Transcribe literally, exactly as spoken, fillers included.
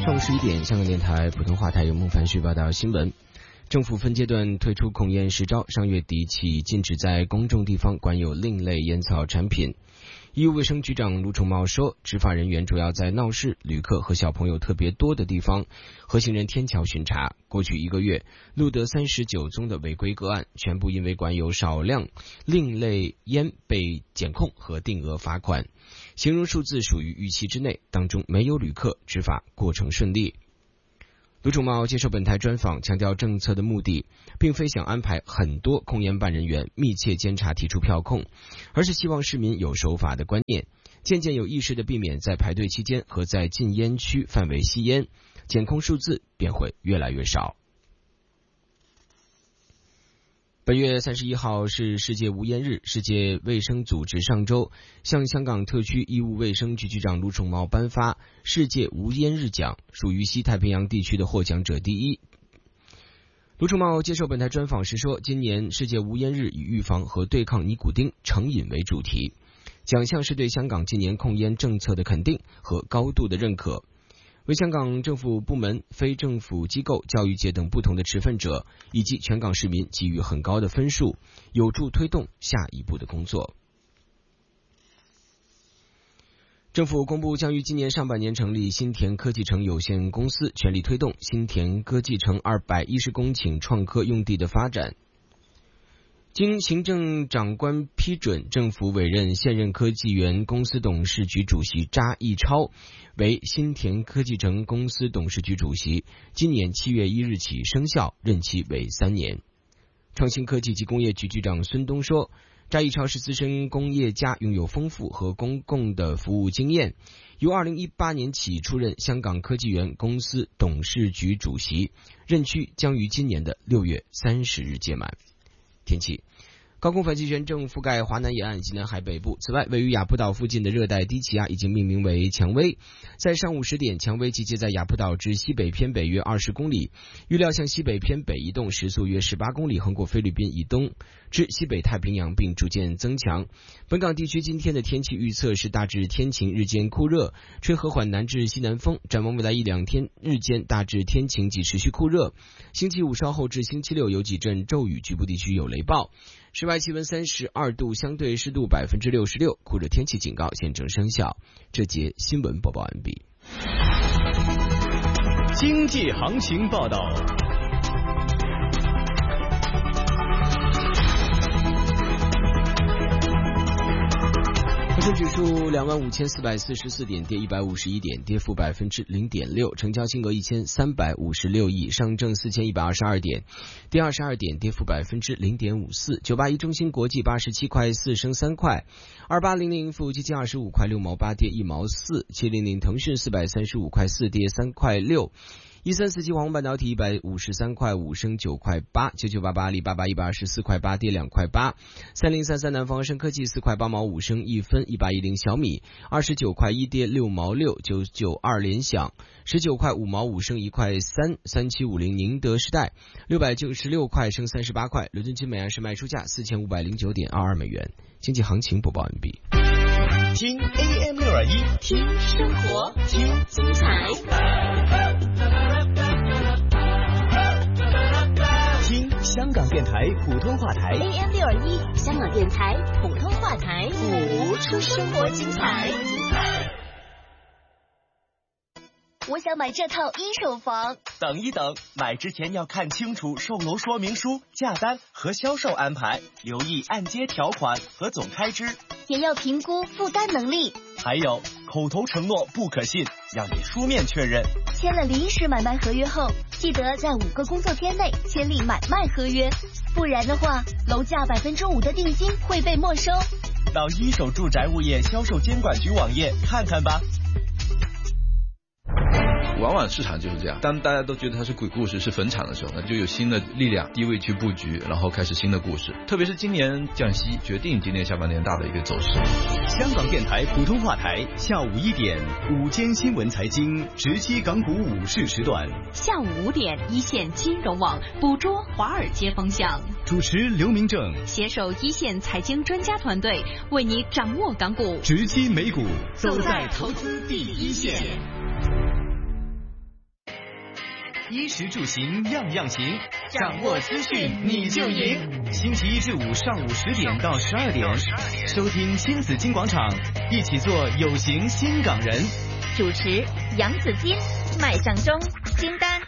上午十一点，香港电台普通话台由孟凡旭报道新闻。政府分阶段推出控烟实招，上月底起禁止在公众地方管有另类烟草产品。医务卫生局长卢宠茂说，执法人员主要在闹市、旅客和小朋友特别多的地方和行人天桥巡查。过去一个月录得三十九宗的违规个案，全部因为管有少量另类烟被检控和定额罚款，形容数字属于预期之内，当中没有旅客，执法过程顺利。卢宠茂接受本台专访，强调政策的目的并非想安排很多控烟办人员密切监察提出票控，而是希望市民有守法的观念，渐渐有意识地避免在排队期间和在禁烟区范围吸烟，检控数字便会越来越少。本月三十一号是世界无烟日，世界卫生组织上周向香港特区医务卫生局局长卢宠茂颁发世界无烟日奖，属于西太平洋地区的获奖者第一。卢宠茂接受本台专访时说，今年世界无烟日以预防和对抗尼古丁成瘾为主题，奖项是对香港今年控烟政策的肯定和高度的认可，为香港政府部门、非政府机构、教育界等不同的持份者以及全港市民给予很高的分数，有助推动下一步的工作。政府公布将于今年上半年成立新田科技城有限公司，全力推动新田科技城二百一十公顷创科用地的发展。经行政长官批准，政府委任现任科技园公司董事局主席查义超为新田科技城公司董事局主席，今年七月一日起生效，任期为三年。创新科技及工业局局长孙东说，查义超是资深工业家，拥有丰富和公共的服务经验，由二零一八年起出任香港科技园公司董事局主席，任期将于今年的六月三十日届满。天气，高空反气旋正覆盖华南沿岸及南海北部。此外，位于雅浦岛附近的热带低气压已经命名为蔷薇，在上午十点，蔷薇集结在雅浦岛至西北偏北约二十公里，预料向西北偏北移动，时速约十八公里，横过菲律宾以东至西北太平洋，并逐渐增强。本港地区今天的天气预测是大致天晴，日间酷热，吹和缓南至西南风。展望未来一两天，日间大致天晴及持续酷热。星期五稍后至星期六有几阵骤雨，局部地区有雷暴。室外气温三十二度，相对湿度百分之六十六，酷热天气警告现正生效。这节新闻播报完毕。 经济行情报道。 恒生指数两万五千四百四十四点，跌一百五十一点，跌幅百分之零点六，成交金额一千三百五十六亿。上证四千一百二十二点，跌二十二点，跌幅百分之零点五四。九八一中芯国际八十七块四升三块，二八零零富基金二十五块六毛八，跌一毛四。七零零腾讯四百三十五块四，跌三块六。一三四七华虹半导体一百五十三块五升九块八，九九八八阿里巴巴一百二十四块八跌两块八，三零三三南方生科技四块八毛五升一分，一百一零小米二十九块一跌六毛六，九九二联想十九块五毛五升一块三，三七五零宁德时代六百九十六块升三十八块，伦敦金每安士卖出价四千五百零九点二二美元。经济行情播报完毕。 听 A M 六二一， 听生活，听精彩。 听香港电台普通话台 A M 六二一，香港电台普通话台，谱出生活精彩。 我想买这套一手房。 等一等，买之前要看清楚售楼说明书、价单和销售安排，留意按揭条款和总开支， 也要评估负担能力。 还有，口头承诺不可信，要你书面确认。 签了临时买卖合约后，记得在五个工作天内签立买卖合约，不然的话，楼价百分之五的定金会被没收。 到一手住宅物业销售监管局网页看看吧。 往往市场就是这样，当大家都觉得它是鬼故事、是坟场的时候，那就有新的力量低位去布局，然后开始新的故事。特别是今年降息，决定今年下半年大的一个走势。 香港电台普通话台下午一点，午间新闻财经直击港股午市时段。 下午五点，一线金融网捕捉华尔街风向。 主持刘明正， 携手一线财经专家团队，为你掌握港股， 直击美股，走在投资第一线。 走在投资第一线。 衣食住行样样行，掌握资讯你就赢。星期一至五上午十点到十二点，收听新紫金广场，一起做有型新港人。 主持杨紫金、麦尚中、金丹。